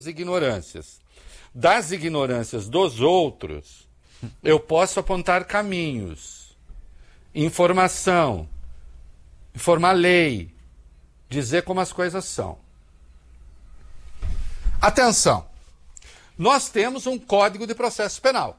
ignorâncias. Das ignorâncias dos outros, eu posso apontar caminhos, informação, informar lei, dizer como as coisas são. Atenção! Nós temos um Código de Processo Penal.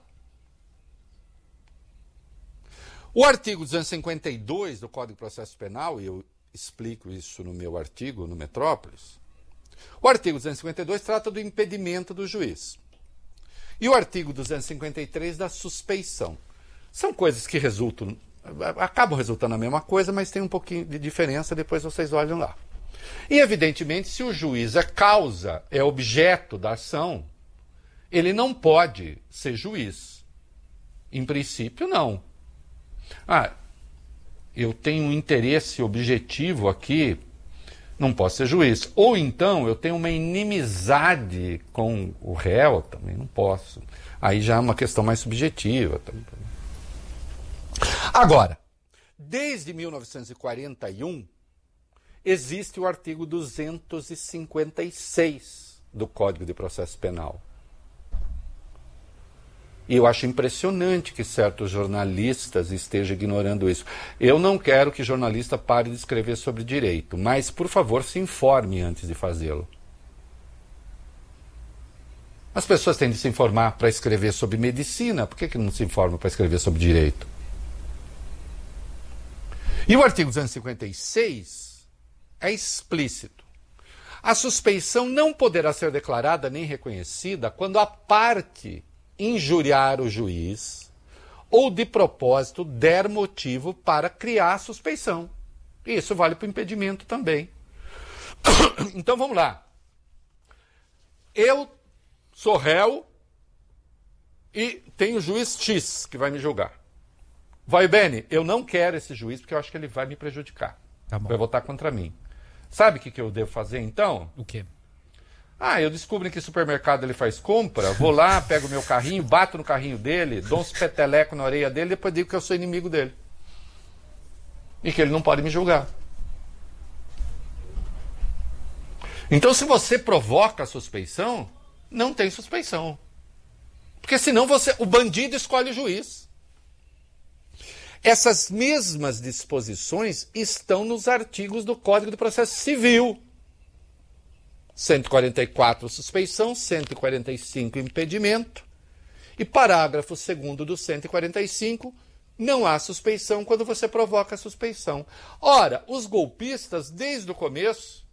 O artigo 252 do Código de Processo Penal, e eu explico isso no meu artigo no Metrópolis, o artigo 252 trata do impedimento do juiz. E o artigo 253 da suspeição. São coisas que acabam resultando na mesma coisa, mas tem um pouquinho de diferença, depois vocês olham lá. E, evidentemente, se o juiz é causa, é objeto da ação, ele não pode ser juiz. Em princípio, não. Eu tenho um interesse objetivo aqui, não posso ser juiz. Ou então eu tenho uma inimizade com o réu, também não posso. Aí já é uma questão mais subjetiva. Agora, desde 1941, existe o artigo 256 do Código de Processo Penal. E eu acho impressionante que certos jornalistas estejam ignorando isso. Eu não quero que jornalista pare de escrever sobre direito, mas, por favor, se informe antes de fazê-lo. As pessoas têm de se informar para escrever sobre medicina, por que não se informam para escrever sobre direito? E o artigo 256 é explícito. A suspeição não poderá ser declarada nem reconhecida quando a parte injuriar o juiz ou de propósito der motivo para criar suspeição. Isso vale para o impedimento também. Então vamos lá. Eu sou réu e tenho o juiz X que vai me julgar. Vai bem, eu não quero esse juiz porque eu acho que ele vai me prejudicar. Tá bom. Vai votar contra mim. Sabe o que eu devo fazer então? O quê? Eu descubro em que supermercado ele faz compra, vou lá, pego o meu carrinho, bato no carrinho dele, dou uns petelecos na orelha dele e depois digo que eu sou inimigo dele. E que ele não pode me julgar. Então, se você provoca a suspeição, não tem suspeição. Porque senão o bandido escolhe o juiz. Essas mesmas disposições estão nos artigos do Código de Processo Civil. 144, suspeição, 145, impedimento. E parágrafo 2º do 145, não há suspeição quando você provoca a suspeição. Ora, os golpistas, desde o começo,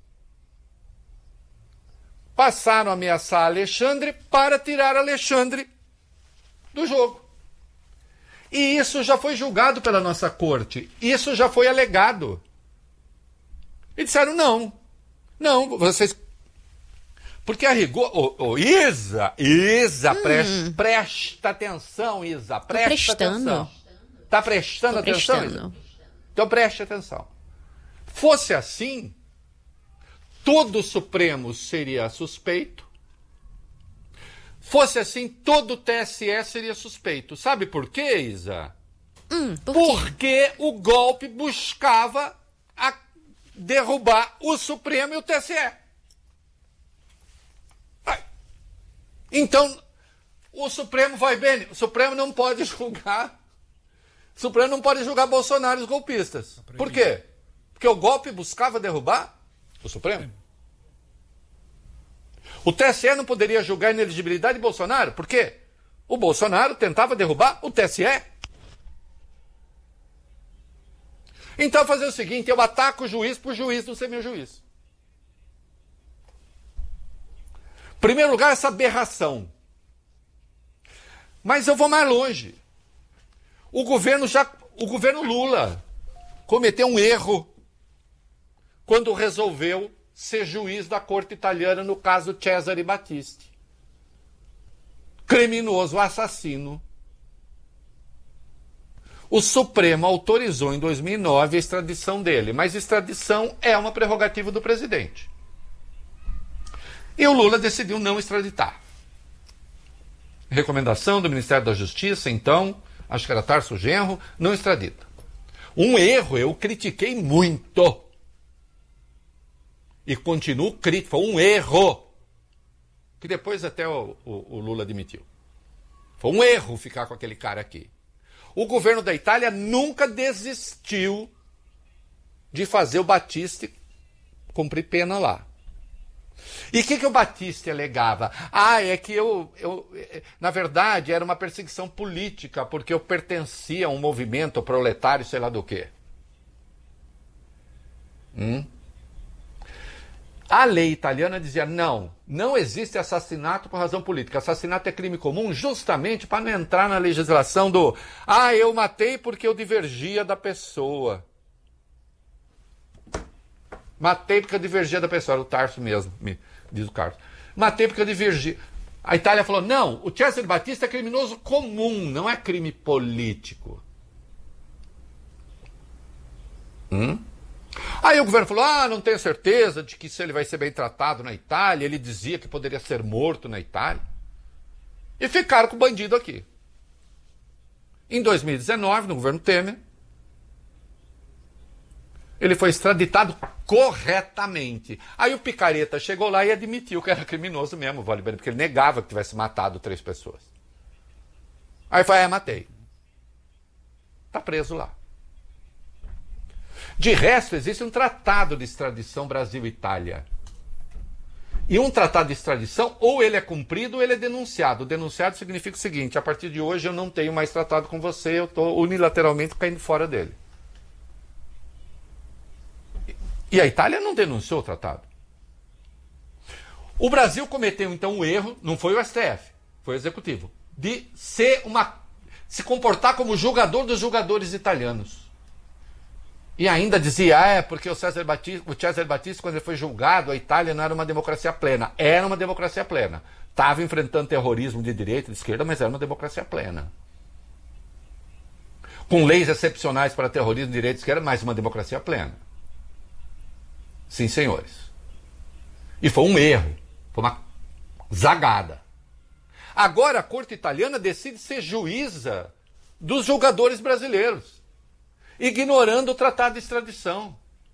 passaram a ameaçar Alexandre para tirar Alexandre do jogo. E isso já foi julgado pela nossa corte. Isso já foi alegado. E disseram, não, vocês... Porque a rigor... Isa, presta atenção, Isa, presta atenção. Está prestando atenção, Isa? Então preste atenção. Fosse assim, todo o Supremo seria suspeito. Fosse assim, todo o TSE seria suspeito. Sabe por quê, Isa? Porque o golpe buscava derrubar o Supremo e o TSE. Então, o Supremo vai bem. O Supremo não pode julgar. O Supremo não pode julgar Bolsonaro e os golpistas. Por quê? Porque o golpe buscava derrubar o Supremo. O TSE não poderia julgar a inelegibilidade de Bolsonaro. Por quê? O Bolsonaro tentava derrubar o TSE. Então, fazer o seguinte, eu ataco o juiz por juiz não ser meu juiz. Em primeiro lugar, essa aberração. Mas eu vou mais longe. O governo Lula cometeu um erro quando resolveu ser juiz da corte italiana no caso Cesare Battisti. Criminoso, assassino. O Supremo autorizou em 2009 a extradição dele, mas extradição é uma prerrogativa do presidente. E o Lula decidiu não extraditar. Recomendação do Ministério da Justiça, então, acho que era Tarso Genro, não extradita. Um erro, eu critiquei muito. E continuo crítico, foi um erro. que depois até o Lula admitiu. Foi um erro ficar com aquele cara aqui. O governo da Itália nunca desistiu de fazer o Battisti cumprir pena lá. E o que o Battisti alegava? É que na verdade, era uma perseguição política, porque eu pertencia a um movimento proletário, sei lá do quê. A lei italiana dizia, não existe assassinato por razão política. Assassinato é crime comum justamente para não entrar na legislação do eu matei porque eu divergia da pessoa. Matei porque eu divergia da pessoa. Era o Tarso mesmo, diz o Carlos. Matei porque eu divergia. A Itália falou, não, o Cesare Battisti é criminoso comum, não é crime político. Aí o governo falou, não tenho certeza de que se ele vai ser bem tratado na Itália. Ele dizia que poderia ser morto na Itália. E ficaram com o bandido aqui. Em 2019, no governo Temer, ele foi extraditado corretamente. Aí o picareta chegou lá e admitiu que era criminoso mesmo, porque ele negava que tivesse matado 3 pessoas. Aí foi, matei. Tá preso lá. De resto, existe um tratado de extradição Brasil-Itália. E um tratado de extradição, ou ele é cumprido ou ele é denunciado. O denunciado significa o seguinte, a partir de hoje eu não tenho mais tratado com você, eu estou unilateralmente caindo fora dele. E a Itália não denunciou o tratado. O Brasil cometeu, então, um erro, não foi o STF, foi o Executivo, de se comportar como julgador dos julgadores italianos. E ainda dizia, porque o Cesare Battisti, quando ele foi julgado, a Itália não era uma democracia plena. Era uma democracia plena. Estava enfrentando terrorismo de direita e de esquerda, mas era uma democracia plena. Com leis excepcionais para terrorismo de direita e esquerda, mas uma democracia plena. Sim, senhores. E foi um erro. Foi uma zagada. Agora a corte italiana decide ser juíza dos julgadores brasileiros, ignorando o tratado de extradição.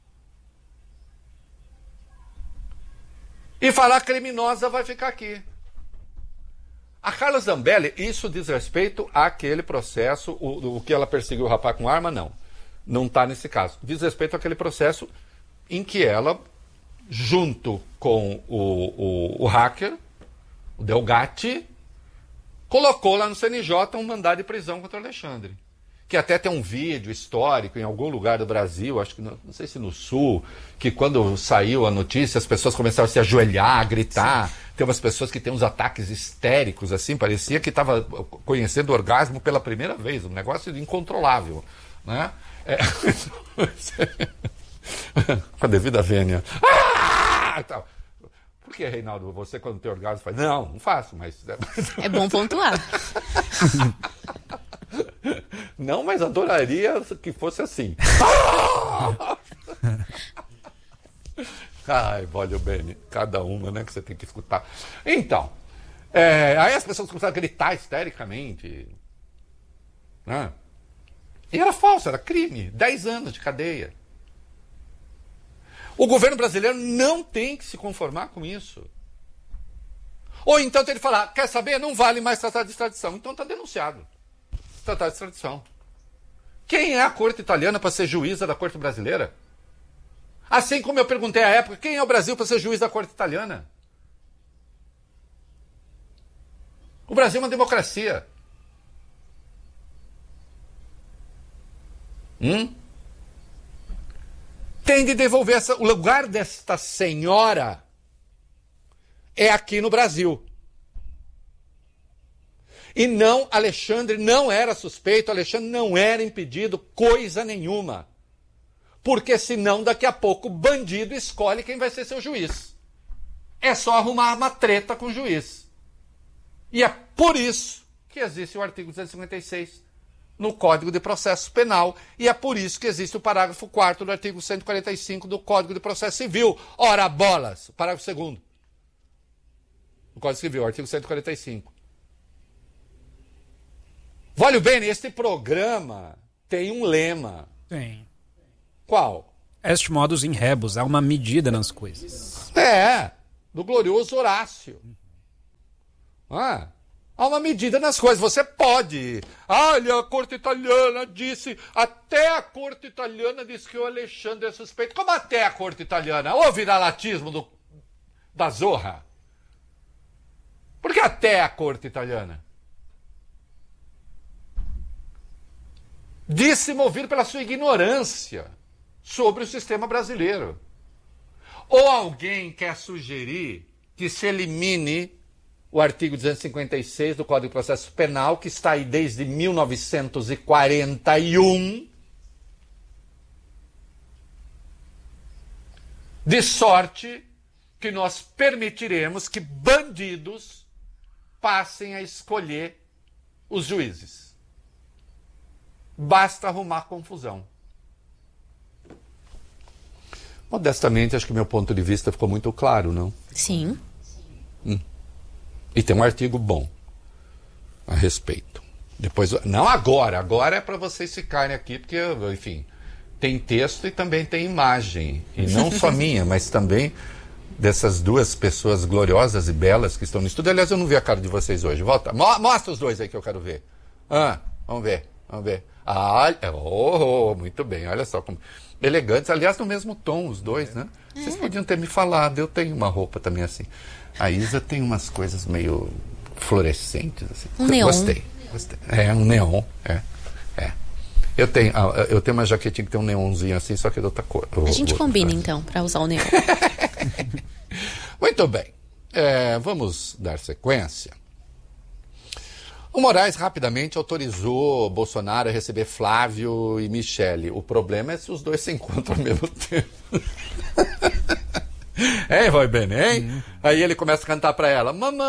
E falar criminosa vai ficar aqui. A Carla Zambelli, isso diz respeito àquele processo, o que ela perseguiu o rapaz com arma, não. Não está nesse caso. Diz respeito àquele processo em que ela, junto com o hacker, o Delgatti, colocou lá no CNJ um mandado de prisão contra o Alexandre. Que até tem um vídeo histórico em algum lugar do Brasil, acho que não sei se no Sul, que quando saiu a notícia as pessoas começaram a se ajoelhar, a gritar. Sim. Tem umas pessoas que têm uns ataques histéricos, assim, parecia que estava conhecendo o orgasmo pela primeira vez, um negócio incontrolável, né? Com a devida vênia. Por que, Reinaldo, você quando tem orgasmo faz? Não faço, mas... É bom pontuar. Não, mas adoraria que fosse assim. Ai, olha, Beni, cada uma, né, que você tem que escutar. Então, aí as pessoas começaram a gritar histericamente. Né? E era falso, era crime. 10 anos de cadeia. O governo brasileiro não tem que se conformar com isso. Ou então tem que falar, quer saber? Não vale mais tratado de extradição. Então está denunciado. Tratado de extradição. Quem é a corte italiana para ser juíza da corte brasileira? Assim como eu perguntei à época, quem é o Brasil para ser juiz da corte italiana? O Brasil é uma democracia. Tem de devolver o lugar desta senhora é aqui no Brasil. E não, Alexandre não era suspeito, Alexandre não era impedido coisa nenhuma. Porque senão daqui a pouco o bandido escolhe quem vai ser seu juiz. É só arrumar uma treta com o juiz. E é por isso que existe o artigo 256 no Código de Processo Penal. E é por isso que existe o parágrafo 4º do artigo 145 do Código de Processo Civil. Ora, bolas! Parágrafo 2º. Do Código Civil, artigo 145. Olha bem, este programa tem um lema. Tem. Qual? Est modus in rebus, há uma medida nas coisas. Do glorioso Horácio. Há uma medida nas coisas. Você pode. Olha, a corte italiana disse... Até a corte italiana disse que o Alexandre é suspeito. Como até a corte italiana? Ou viralatismo da zorra? Por que até a corte italiana? Disse movido pela sua ignorância sobre o sistema brasileiro. Ou alguém quer sugerir que se elimine o artigo 256 do Código de Processo Penal, que está aí desde 1941, de sorte que nós permitiremos que bandidos passem a escolher os juízes. Basta arrumar confusão. Modestamente, acho que meu ponto de vista ficou muito claro, não? Sim. E tem um artigo bom a respeito. Depois, não agora é para vocês ficarem aqui, porque, enfim, tem texto e também tem imagem. E não só minha, mas também dessas duas pessoas gloriosas e belas que estão no estúdio. Aliás, eu não vi a cara de vocês hoje. Volta, mostra os dois aí que eu quero ver. Vamos ver. Muito bem, olha só como... Elegantes, aliás, no mesmo tom, os dois, né? Vocês podiam ter me falado, eu tenho uma roupa também assim. A Isa tem umas coisas meio fluorescentes, assim. Um neon. Gostei. É, um neon, Eu tenho uma jaquetinha que tem um neonzinho assim, só que é de outra cor. A gente combina, então, para usar o neon. Muito bem. Vamos dar sequência. O Moraes rapidamente autorizou Bolsonaro a receber Flávio e Michele. O problema é se os dois se encontram ao mesmo tempo. Vai bem, hein? Aí ele começa a cantar para ela: mamãe.